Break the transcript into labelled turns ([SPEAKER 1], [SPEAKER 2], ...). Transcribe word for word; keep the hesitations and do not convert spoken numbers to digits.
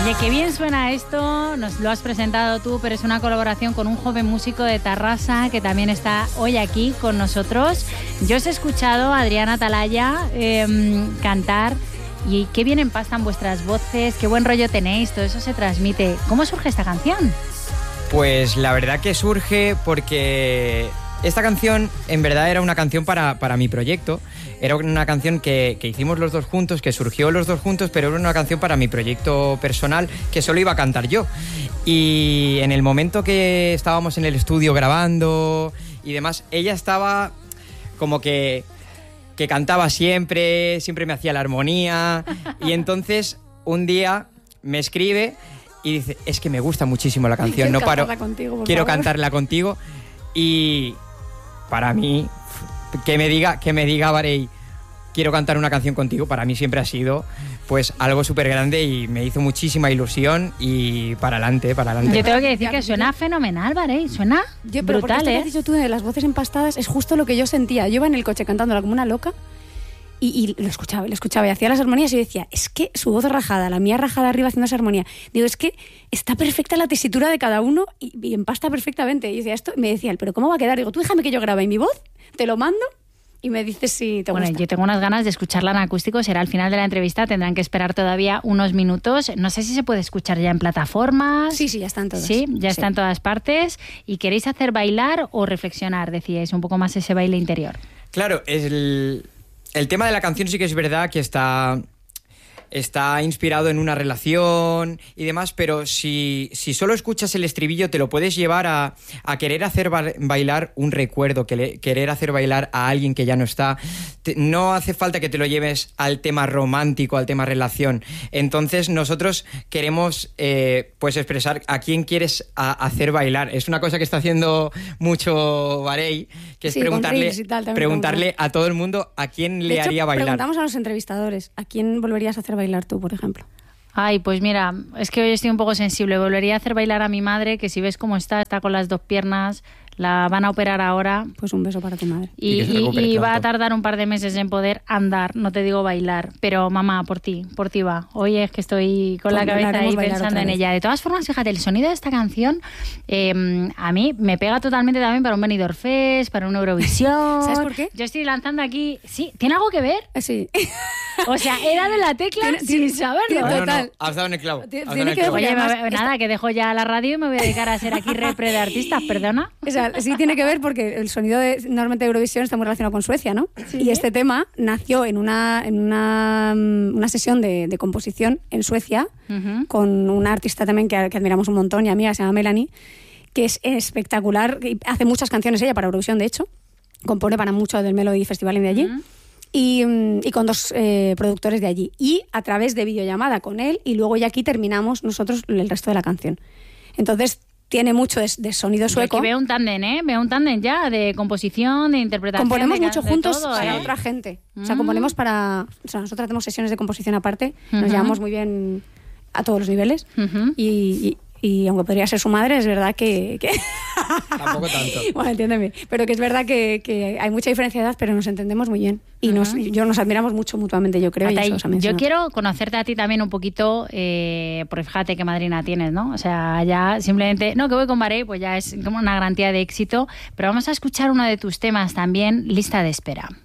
[SPEAKER 1] Oye, qué bien suena esto, nos lo has presentado tú, pero es una colaboración con un joven músico de Tarrasa que también está hoy aquí con nosotros. Yo os he escuchado a Adriana Atalaya eh, cantar y qué bien empastan vuestras voces, qué buen rollo tenéis, todo eso se transmite. ¿Cómo surge esta canción?
[SPEAKER 2] Pues la verdad que surge porque esta canción en verdad era una canción para, para mi proyecto. Era una canción que, que hicimos los dos juntos, que surgió los dos juntos, pero era una canción para mi proyecto personal que solo iba a cantar yo. Y en el momento que estábamos en el estudio grabando y demás, ella estaba como que, que cantaba siempre, siempre me hacía la armonía. Y entonces un día me escribe y dice, es que me gusta muchísimo la canción, no paro, contigo, por quiero favor. cantarla contigo. Y para mí, que me diga, que me diga Varey, quiero cantar una canción contigo, para mí siempre ha sido pues algo súper grande y me hizo muchísima ilusión y para adelante, para adelante.
[SPEAKER 1] Yo tengo que decir que suena fenomenal, Varey, suena
[SPEAKER 3] yo, pero
[SPEAKER 1] brutal,
[SPEAKER 3] esto
[SPEAKER 1] ¿eh?
[SPEAKER 3] que has dicho tú de las voces empastadas es justo lo que yo sentía. Yo iba en el coche cantándola como una loca y, y lo escuchaba, lo escuchaba y hacía las armonías y yo decía, es que su voz rajada, la mía rajada arriba haciendo esa armonía. Digo, es que está perfecta la tesitura de cada uno y, y empasta perfectamente. Y decía, esto, me decían, pero ¿cómo va a quedar? Digo, tú déjame que yo grabe mi voz, te lo mando y me dices si te
[SPEAKER 1] bueno,
[SPEAKER 3] gusta.
[SPEAKER 1] Yo tengo unas ganas de escucharla en acústico, será al final de la entrevista, tendrán que esperar todavía unos minutos. No sé si se puede escuchar ya en plataformas.
[SPEAKER 3] Sí, sí, ya están todas.
[SPEAKER 1] Sí, ya
[SPEAKER 3] sí.
[SPEAKER 1] está en todas partes. ¿Y queréis hacer bailar o reflexionar? Decíais, un poco más ese baile interior.
[SPEAKER 2] Claro, el, el tema de la canción sí que es verdad que está... está inspirado en una relación y demás, pero si, si solo escuchas el estribillo te lo puedes llevar a, a querer hacer bailar un recuerdo, que querer hacer bailar a alguien que ya no está. Te, no hace falta que te lo lleves al tema romántico, al tema relación. Entonces nosotros queremos eh, pues expresar a quién quieres a, hacer bailar. Es una cosa que está haciendo mucho Varey, que es sí, preguntarle, tal, preguntarle a todo el mundo a quién de le hecho, haría bailar.
[SPEAKER 3] Preguntamos a los entrevistadores, ¿a quién volverías a hacer bailar? bailar tú, por ejemplo?
[SPEAKER 1] Ay, pues mira, es que hoy estoy un poco sensible. Volvería a hacer bailar a mi madre, que si ves cómo está, está con las dos piernas, la van a operar ahora.
[SPEAKER 3] Pues un beso para tu madre.
[SPEAKER 1] Y, y, y, y va a tardar un par de meses en poder andar, no te digo bailar. Pero mamá, por ti, por ti va. Hoy es que estoy con pues la cabeza ahí pensando en ella. De todas formas, fíjate, el sonido de esta canción eh, a mí me pega totalmente también para un Benidorm Fest, para un Eurovisión.
[SPEAKER 3] ¿Sabes por qué?
[SPEAKER 1] Yo estoy lanzando aquí... Sí, ¿tiene algo que ver?
[SPEAKER 3] Sí.
[SPEAKER 1] O sea, he dado la tecla ¿Tiene, sin saberlo.
[SPEAKER 2] No, no, no, has dado en el clavo.
[SPEAKER 3] Tiene
[SPEAKER 2] dado en el
[SPEAKER 3] que
[SPEAKER 2] clavo.
[SPEAKER 1] Oye,
[SPEAKER 3] además,
[SPEAKER 1] me, nada, que dejo ya la radio y me voy a dedicar a ser aquí repre de artistas, perdona.
[SPEAKER 3] O sea, sí tiene que ver porque el sonido de, normalmente de Eurovisión está muy relacionado con Suecia, ¿no? Sí. Y este tema nació en una, en una, una sesión de, de composición en Suecia uh-huh. con una artista también que, que admiramos un montón y amiga, se llama Melanie, que es espectacular, hace muchas canciones ella para Eurovisión, de hecho, compone para mucho del Melody Festival de allí. Uh-huh. Y, y con dos eh, productores de allí. Y a través de videollamada con él, y luego ya aquí terminamos nosotros el resto de la canción. Entonces, tiene mucho de, de sonido sueco.
[SPEAKER 1] Y aquí veo un tándem, ¿eh? Veo un tándem ya de composición, de interpretación.
[SPEAKER 3] Componemos
[SPEAKER 1] de,
[SPEAKER 3] mucho
[SPEAKER 1] de
[SPEAKER 3] juntos
[SPEAKER 1] todo,
[SPEAKER 3] para
[SPEAKER 1] ¿eh?
[SPEAKER 3] otra gente.
[SPEAKER 1] Mm.
[SPEAKER 3] O sea, componemos para... O sea, nosotros hacemos sesiones de composición aparte, uh-huh. nos llevamos muy bien a todos los niveles. Uh-huh. y, y Y aunque podría ser su madre, es verdad que... que...
[SPEAKER 2] Tampoco tanto.
[SPEAKER 3] Bueno, entiéndeme. Pero que es verdad que, que hay mucha diferencia de edad, pero nos entendemos muy bien. Y uh-huh. nos, yo nos admiramos mucho mutuamente, yo creo. Y eso os ha
[SPEAKER 1] yo quiero conocerte a ti también un poquito, eh, porque fíjate qué madrina tienes, ¿no? O sea, ya simplemente... No, que voy con Varey, pues ya es como una garantía de éxito. Pero vamos a escuchar uno de tus temas también, Lista de Espera.